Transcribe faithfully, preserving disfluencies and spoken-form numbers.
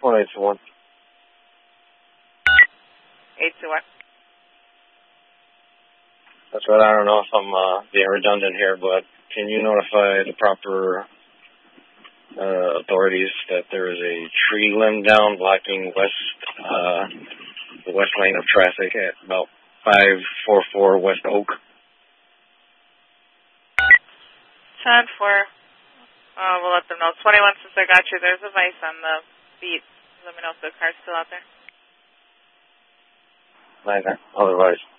one eight two one. eight two one. That's right. I don't know if I'm uh, being redundant here, but can you notify the proper uh, authorities that there is a tree limb down blocking west, uh, the west lane of traffic at about five four four West Oak? ten four. Uh, we'll let them know. twenty-one, since I got you, there's a vice on the beat. Let me know if the car's still out there. Nine, otherwise.